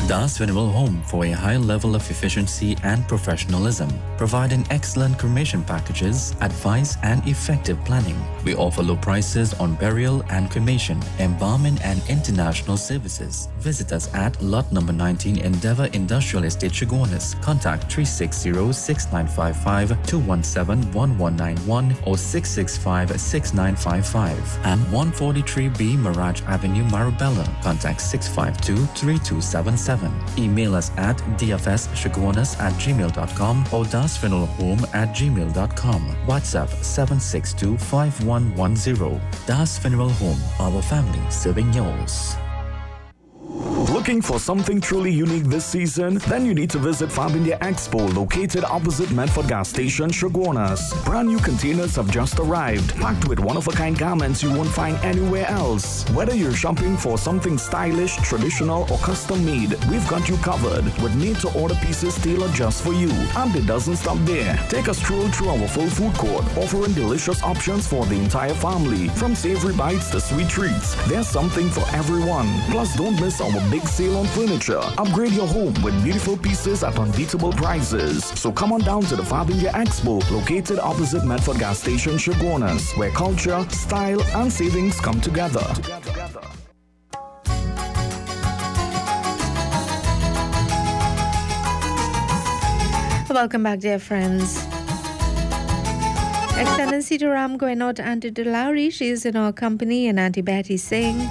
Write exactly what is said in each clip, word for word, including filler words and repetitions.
Das Funeral Home for a high level of efficiency and professionalism, providing excellent cremation packages, advice and effective planning. We offer low prices on burial and cremation, embalming and international services. Visit us at lot number nineteen Endeavour Industrial Estate, Chaguanas. Contact three six zero, six nine five five, two one seven, one one nine one or six six five, six nine five five. And one forty-three B Mirage Avenue, Marabella. Contact six five two, three two seven seven. Email us at d f s chaguanas at gmail dot com or dasfuneralhome at gmail dot com. WhatsApp seven six two, five one one zero. Das Funeral Home, our family serving yours. Looking for something truly unique this season? Then you need to visit Fabindia Expo, located opposite Medford Gas Station, Chaguanas. Brand new containers have just arrived, packed with one-of-a-kind garments you won't find anywhere else. Whether you're shopping for something stylish, traditional, or custom-made, we've got you covered with made-to-order pieces tailored just for you. And it doesn't stop there. Take a stroll through our full food court, offering delicious options for the entire family. From savory bites to sweet treats, there's something for everyone. Plus, don't miss our big sale on furniture. Upgrade your home with beautiful pieces at unbeatable prices. So come on down to the Fabindia Expo, located opposite Medford Gas Station, Chaguanas, where culture, style, and savings come together. Welcome back, dear friends. Excellency to Ram going out to Auntie Dulari. She is in our company, and Auntie Betty Singh.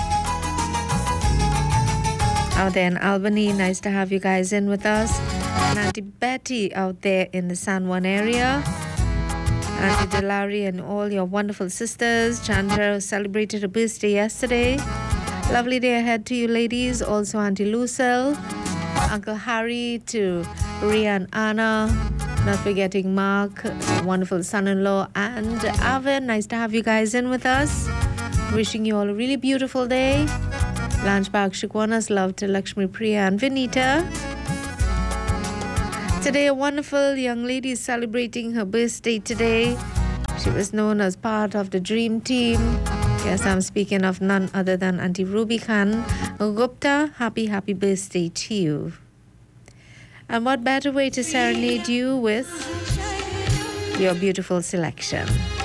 Out there in Albany, nice to have you guys in with us. And Auntie Betty out there in the San Juan area. Auntie Delari and all your wonderful sisters. Chandra celebrated her birthday yesterday. Lovely day ahead to you ladies. Also Auntie Lucille, Uncle Harry, to Ria and Anna. Not forgetting Mark, wonderful son-in-law, and Avin. Nice to have you guys in with us. Wishing you all a really beautiful day. Lunch Park Chaguanas, love to Lakshmi Priya and Vinita. Today, a wonderful young lady is celebrating her birthday today. She was known as part of the Dream Team. Yes, I'm speaking of none other than Auntie Ruby Khan Gupta. Happy, happy birthday to you. And what better way to serenade you with your beautiful selection.